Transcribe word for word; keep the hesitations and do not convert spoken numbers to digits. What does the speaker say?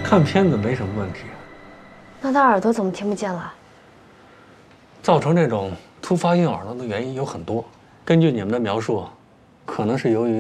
看片子没什么问题。 那他耳朵怎么听不见了？ 造成这种突发硬耳朵的原因有很多，根据你们的描述，可能是由于